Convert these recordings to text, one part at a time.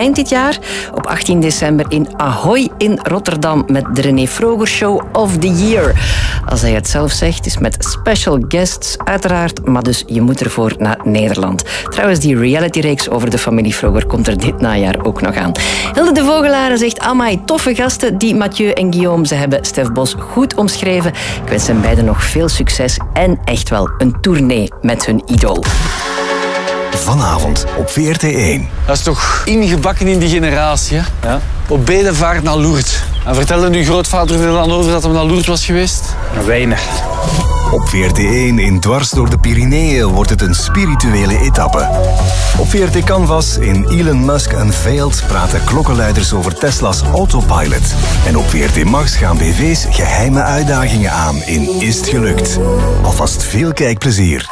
eind dit jaar. Op 18 december in Ahoy in Rotterdam met de René Vroger Show of the Year. Als hij het zelf zegt, is met special guests uiteraard, maar dus je moet ervoor naar Nederland. Trouwens, die realityreeks over de familie Vroger komt er dit najaar ook nog aan. Hilde de Vogelare zegt, amai, toffe gasten, die Mathieu en Guillaume. Ze hebben Stef Bos goed omschreven. Ik wens hen beiden nog veel succes en echt wel een tournee met hun idool. Vanavond op VRT1. Dat is toch ingebakken in die generatie, hè? Ja. Op bedevaart naar Lourdes. En vertelde uw grootvader er dan over dat hij naar Lourdes was geweest? Weinig. Op VRT1 in Dwars door de Pyreneeën wordt het een spirituele etappe. Op VRT Canvas in Elon Musk Unveiled praten klokkenluiders over Tesla's Autopilot. En op VRT Max gaan BV's geheime uitdagingen aan in Is het gelukt? Alvast veel kijkplezier.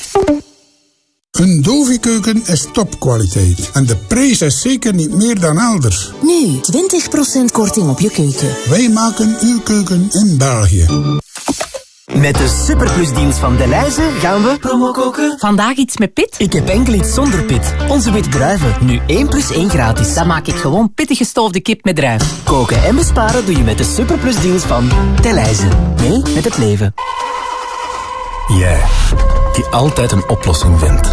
Een Dovi-keuken is topkwaliteit. En de prijs is zeker niet meer dan elders. Nu 20% korting op je keuken. Wij maken uw keuken in België. Met de superplusdeals van Delhaize gaan we promo koken. Vandaag iets met pit? Ik heb enkel iets zonder pit. Onze witte druiven. Nu 1+1 gratis. Dan maak ik gewoon pittig gestoofde kip met druif. Koken en besparen doe je met de superplusdeals van Delhaize. Mee met het leven. Jij, die altijd een oplossing vindt.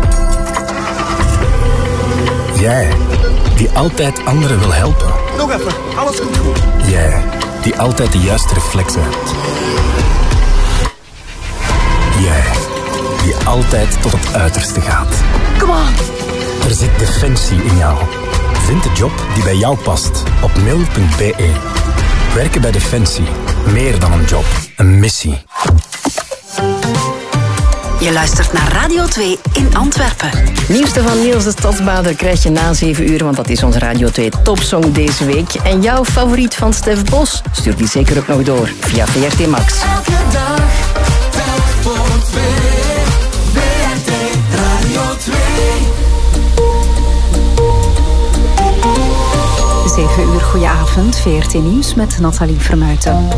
Jij, die altijd anderen wil helpen. Nog even, alles komt goed. Jij, die altijd de juiste reflexen hebt. Jij, die altijd tot het uiterste gaat. Come on! Er zit defensie in jou. Vind de job die bij jou past op mil.be. Werken bij Defensie. Meer dan een job. Een missie. Je luistert naar Radio 2 in Antwerpen. Nieuwste van Niels de Stadsbader krijg je na 7 uur, want dat is onze Radio 2 topsong deze week. En jouw favoriet van Stef Bos, stuur die zeker ook nog door via VRT Max. Elke dag, telk voor 2. VRT Radio 2. 7 uur, goedenavond. VRT Nieuws met Nathalie Vermuijten.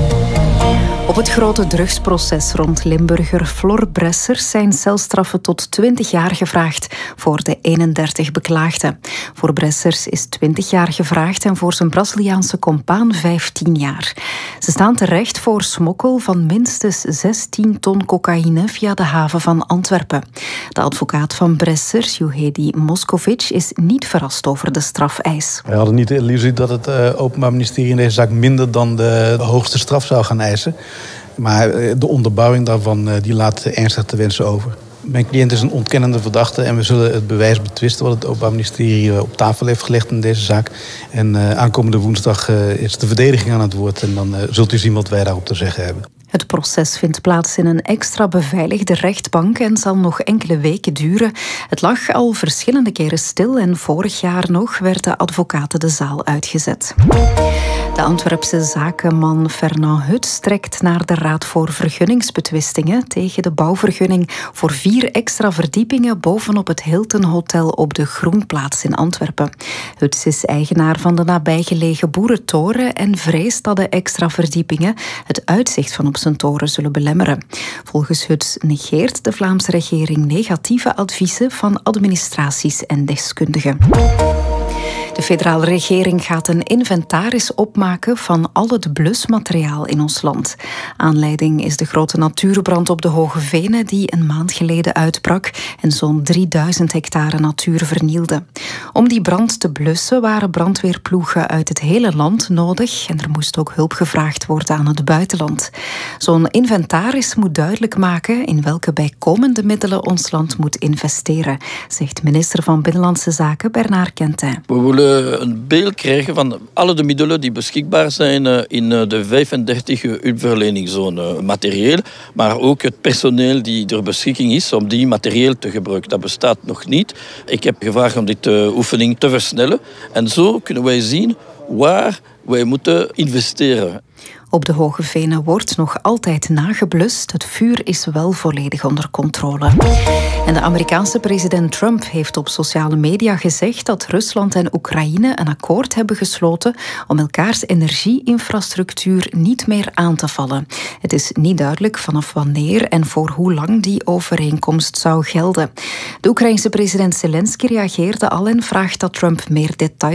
Op het grote drugsproces rond Limburger Flor Bressers zijn celstraffen tot 20 jaar gevraagd voor de 31 beklaagden. Voor Bressers is 20 jaar gevraagd en voor zijn Braziliaanse compaan 15 jaar. Ze staan terecht voor smokkel van minstens 16 ton cocaïne via de haven van Antwerpen. De advocaat van Bressers, Juhedi Moskovic, is niet verrast over de strafeis. We hadden niet de illusie dat het Openbaar Ministerie in deze zaak minder dan de hoogste straf zou gaan eisen. Maar de onderbouwing daarvan die laat ernstig te wensen over. Mijn cliënt is een ontkennende verdachte en we zullen het bewijs betwisten wat het Openbaar Ministerie op tafel heeft gelegd in deze zaak. En aankomende woensdag is de verdediging aan het woord en dan zult u zien wat wij daarop te zeggen hebben. Het proces vindt plaats in een extra beveiligde rechtbank en zal nog enkele weken duren. Het lag al verschillende keren stil en vorig jaar nog werden advocaten de zaal uitgezet. De Antwerpse zakenman Fernand Hut strekt naar de Raad voor Vergunningsbetwistingen tegen de bouwvergunning voor 4 extra verdiepingen bovenop het Hilton Hotel op de Groenplaats in Antwerpen. Hut is eigenaar van de nabijgelegen Boerentoren en vreest dat de extra verdiepingen het uitzicht van op zijn toren zullen belemmeren. Volgens Hut negeert de Vlaamse regering negatieve adviezen van administraties en deskundigen. De federale regering gaat een inventaris opmaken van al het blusmateriaal in ons land. Aanleiding is de grote natuurbrand op de Hoge Venen die een maand geleden uitbrak en zo'n 3000 hectare natuur vernielde. Om die brand te blussen waren brandweerploegen uit het hele land nodig en er moest ook hulp gevraagd worden aan het buitenland. Zo'n inventaris moet duidelijk maken in welke bijkomende middelen ons land moet investeren, zegt minister van Binnenlandse Zaken Bernard Quentin. We willen een beeld krijgen van alle de middelen die beschikbaar zijn in de 35 hulpverleningszone materieel, maar ook het personeel die ter beschikking is om die materieel te gebruiken. Dat bestaat nog niet. Ik heb gevraagd om dit oefening te versnellen en zo kunnen wij zien waar wij moeten investeren. Op de Hoge Venen wordt nog altijd nageblust. Het vuur is wel volledig onder controle. En de Amerikaanse president Trump heeft op sociale media gezegd dat Rusland en Oekraïne een akkoord hebben gesloten om elkaars energieinfrastructuur niet meer aan te vallen. Het is niet duidelijk vanaf wanneer en voor hoe lang die overeenkomst zou gelden. De Oekraïense president Zelensky reageerde al en vraagt dat Trump meer details